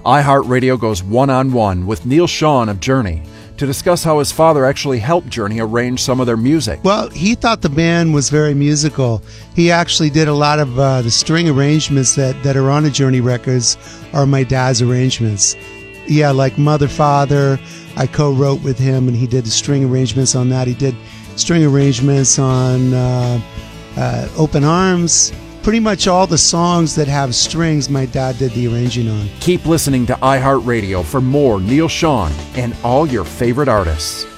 iHeartRadio goes one-on-one with Neil Schon of Journey to discuss how his father actually helped Journey arrange some of their music. Well, he thought the band was very musical. He actually did a lot of the string arrangements that are on the Journey records are my dad's arrangements. Yeah, like Mother, Father, I co-wrote with him, and he did the string arrangements on that. He did string arrangements on Open Arms. Pretty much all the songs that have strings, my dad did the arranging on. Keep listening to iHeartRadio for more Neil Schon and all your favorite artists.